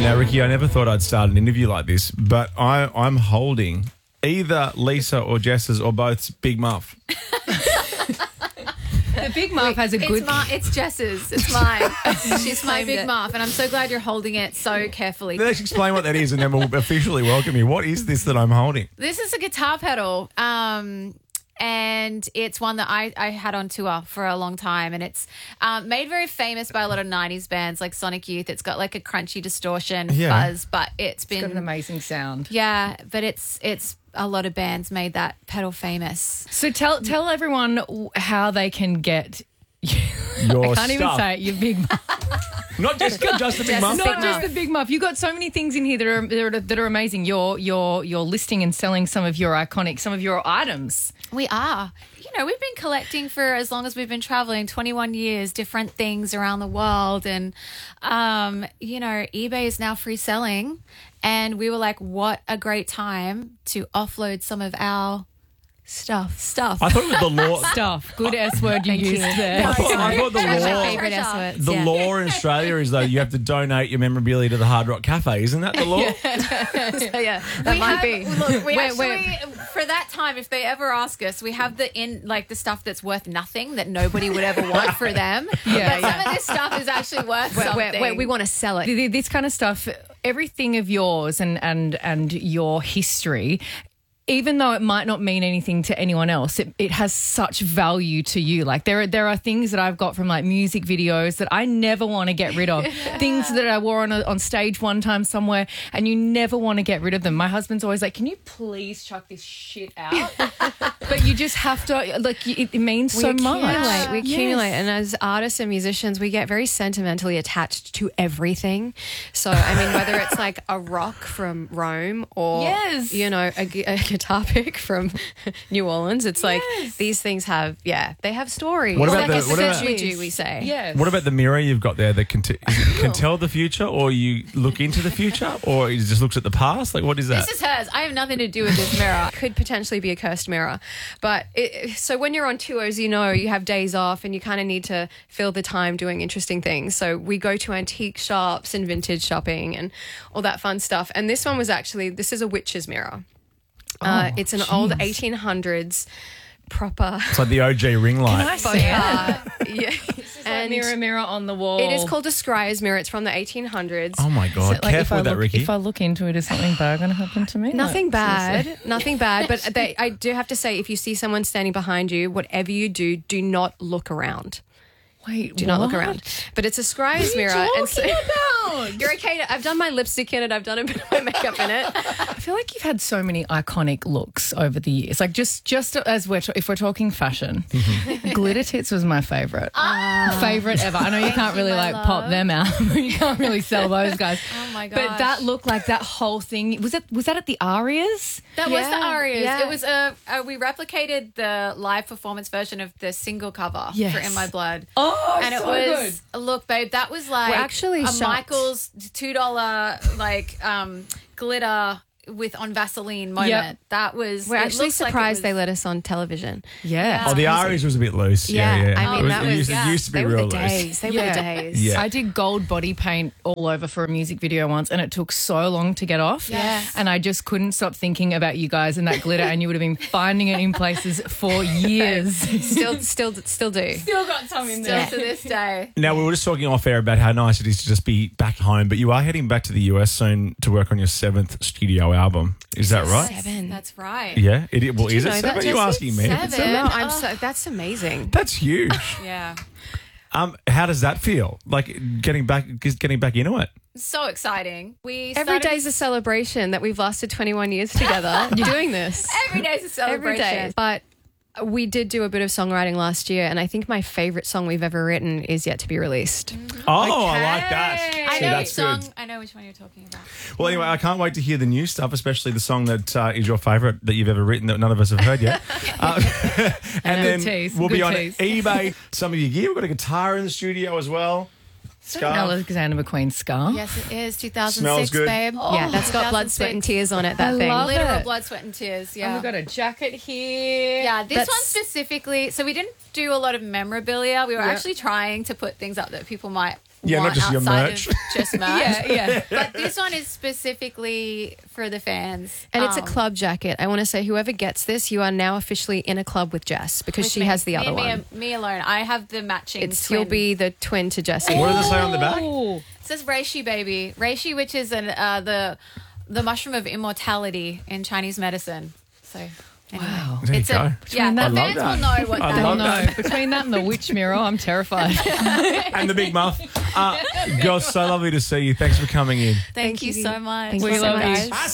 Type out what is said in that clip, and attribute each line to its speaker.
Speaker 1: Now, Ricky, I never thought I'd start an interview like this, but I'm holding either Lisa or Jess's or both's Big Muff.
Speaker 2: The Big Muff has a good...
Speaker 3: It's Jess's. It's mine. She's my Big Muff, and I'm so glad you're holding it so carefully.
Speaker 1: Let's explain what that is and then we'll officially welcome you. What is this that I'm holding?
Speaker 3: This is a guitar pedal, and it's one that I had on tour for a long time, and it's made very famous by a lot of 90s bands like Sonic Youth. It's got like a crunchy distortion fuzz, but it's
Speaker 2: got an amazing sound.
Speaker 3: Yeah, but it's a lot of bands made that pedal famous.
Speaker 2: So tell everyone how they can get...
Speaker 1: Your
Speaker 2: I can't even
Speaker 1: stuff.
Speaker 2: say it, your Big Muff.
Speaker 1: Not just the Big Muff.
Speaker 2: Not just the Big Muff. You've got so many things in here that are amazing. You're listing and selling some of your items.
Speaker 3: We are. You know, we've been collecting for as long as we've been traveling, 21 years, different things around the world. And, you know, eBay is now free selling. And we were like, what a great time to offload some of our stuff.
Speaker 1: I thought it was the law.
Speaker 2: Stuff. Good S word you used there.
Speaker 1: I thought the
Speaker 3: My
Speaker 1: law.
Speaker 3: favourite S words.
Speaker 1: The law in Australia is though you have to donate your memorabilia to the Hard Rock Cafe. Isn't that the law?
Speaker 3: So, yeah,
Speaker 4: that might be.
Speaker 3: Look, we actually, for that time, if they ever ask us, we have the stuff that's worth nothing that nobody would ever want for them.
Speaker 2: Yeah,
Speaker 3: but some of this stuff is actually worth something.
Speaker 4: We want to sell it.
Speaker 2: This kind of stuff, everything of yours and your history, even though it might not mean anything to anyone else, it has such value to you. Like there are things that I've got from like music videos that I never want to get rid of. Things that I wore on stage one time somewhere, and you never want to get rid of them. My husband's always like, "Can you please chuck this shit out?" But you just have to. Like it means so much.
Speaker 4: We accumulate, and as artists and musicians, we get very sentimentally attached to everything. So I mean, whether it's like a rock from Rome or you know a guitar pick from New Orleans, it's like these things have they have stories.
Speaker 1: What about
Speaker 4: we say?
Speaker 2: Yes.
Speaker 1: What about the mirror you've got there that can tell the future, or you look into the future, or it just looks at the past? Like, what is that?
Speaker 3: This is hers. I have nothing to do with this mirror.
Speaker 4: Could potentially be a cursed mirror, but so when you're on tours, you know you have days off, and you kind of need to fill the time doing interesting things. So we go to antique shops and vintage shopping and all that fun stuff. And this one was this is a witch's mirror. It's an old 1800s proper.
Speaker 1: It's like the OG ring light.
Speaker 2: Can I see it?
Speaker 4: Yeah.
Speaker 2: This is like mirror on the wall.
Speaker 4: It is called a scryer's mirror. It's from the 1800s.
Speaker 1: Oh my God!
Speaker 2: Like
Speaker 1: Careful with that, Ricky.
Speaker 2: If I look into it, is something bad going to happen to me?
Speaker 4: Nothing
Speaker 2: Like,
Speaker 4: bad. Nothing bad. But I do have to say, if you see someone standing behind you, whatever you do, do not look around.
Speaker 2: Wait,
Speaker 4: do not look around. But it's a scryer's mirror.
Speaker 2: What are you talking about?
Speaker 4: You're okay. I've done my lipstick in it. I've done a bit of my makeup in it.
Speaker 2: I feel like you've had so many iconic looks over the years. Like just as if we're talking fashion, glitter tits was my favourite. Favourite ever. I know you can't really like pop them out. You can't really sell those guys.
Speaker 3: Oh my gosh.
Speaker 2: But that looked like that whole thing. Was that at the Arias?
Speaker 3: That was the Arias.
Speaker 4: Yeah.
Speaker 3: It was we replicated the live performance version of the single cover for In My Blood.
Speaker 2: Oh,
Speaker 3: and it
Speaker 2: so
Speaker 3: was
Speaker 2: good.
Speaker 3: Look, babe, that was like
Speaker 4: We're actually
Speaker 3: a
Speaker 4: shocked.
Speaker 3: Michael's $2 like glitter with on Vaseline moment.
Speaker 2: Yep.
Speaker 3: That was.
Speaker 4: We're actually
Speaker 3: looks like it
Speaker 4: surprised
Speaker 3: was-
Speaker 4: they let us on television.
Speaker 2: Yeah.
Speaker 1: Oh, the Aries was a bit loose. Yeah.
Speaker 4: I mean, that was
Speaker 1: it used to be
Speaker 4: they were
Speaker 1: real
Speaker 4: the
Speaker 1: loose.
Speaker 4: days. They were the days.
Speaker 1: Yeah.
Speaker 2: I did gold body paint all over for a music video once, and it took so long to get off.
Speaker 3: Yes.
Speaker 2: And I just couldn't stop thinking about you guys and that glitter, and you would have been finding it in places for years.
Speaker 4: Still do.
Speaker 2: Still got some in
Speaker 3: Still to this day.
Speaker 1: Now, we were just talking off air about how nice it is to just be back home, but you are heading back to the US soon to work on your 7th studio album. Is that right?
Speaker 4: 7.
Speaker 3: That's right.
Speaker 1: Yeah. Well, is
Speaker 4: you
Speaker 1: it
Speaker 4: know
Speaker 1: 7?
Speaker 4: that,
Speaker 1: Are you
Speaker 4: Jessie?
Speaker 1: asking me?
Speaker 3: Seven.
Speaker 4: So, no, that's amazing.
Speaker 1: That's huge.
Speaker 3: Yeah.
Speaker 1: How does that feel? Like getting back into it?
Speaker 3: So exciting.
Speaker 4: Every day's a celebration that we've lasted 21 years together doing this.
Speaker 3: Every day's a celebration.
Speaker 4: Every day. But we did do a bit of songwriting last year, and I think my favourite song we've ever written is yet to be released.
Speaker 1: Oh, I like that.
Speaker 3: I
Speaker 1: See,
Speaker 3: know
Speaker 1: that's
Speaker 3: which song.
Speaker 1: good.
Speaker 3: I know which one you're talking about.
Speaker 1: Well, anyway, I can't wait to hear the new stuff, especially the song that is your favourite that you've ever written that none of us have heard yet. And then
Speaker 2: tease,
Speaker 1: we'll be
Speaker 2: good
Speaker 1: on
Speaker 2: tease.
Speaker 1: eBay. Some of your gear. We've got a guitar in the studio as well. Scarf.
Speaker 2: Alexander McQueen scarf.
Speaker 3: Yes, it is. 2006,
Speaker 1: Smells good.
Speaker 3: babe.
Speaker 4: Yeah, that's got blood, sweat, and tears on it, that thing.
Speaker 2: love it.
Speaker 3: Literal blood, sweat, and tears. Yeah.
Speaker 2: And we've got a jacket here.
Speaker 3: Yeah, this
Speaker 4: That's-
Speaker 3: one specifically. So we didn't do a lot of memorabilia. We were actually trying to put things up that people might
Speaker 1: Yeah, not
Speaker 3: want
Speaker 1: just your
Speaker 3: outside
Speaker 1: merch.
Speaker 3: of just merch.
Speaker 2: Yeah.
Speaker 3: But this one is specifically for the fans.
Speaker 4: And it's a club jacket. I want to say, whoever gets this, you are now officially in a club with Jess because
Speaker 3: with
Speaker 4: she
Speaker 3: me.
Speaker 4: has the
Speaker 3: Me
Speaker 4: other
Speaker 3: and
Speaker 4: one.
Speaker 3: Me alone. I have the matching.
Speaker 4: It's
Speaker 3: twin.
Speaker 4: you'll be the twin to Jessie.
Speaker 1: What does it say on the back?
Speaker 2: Oh,
Speaker 3: It says reishi, baby. Reishi, which is the mushroom of immortality in Chinese medicine. So anyway.
Speaker 2: wow.
Speaker 1: There you
Speaker 3: It's
Speaker 1: go.
Speaker 3: a yeah.
Speaker 2: that-
Speaker 3: The
Speaker 2: I
Speaker 3: fans
Speaker 1: love
Speaker 3: will
Speaker 1: that.
Speaker 3: know what
Speaker 1: I
Speaker 3: that
Speaker 1: love
Speaker 3: is.
Speaker 1: that.
Speaker 2: No, between that and the witch mirror, I'm terrified.
Speaker 1: And the big muff. Girls, so lovely to see you. Thanks for coming in.
Speaker 3: Thank you so much.
Speaker 4: Thank you
Speaker 2: We
Speaker 4: so
Speaker 2: love
Speaker 4: much.
Speaker 2: you.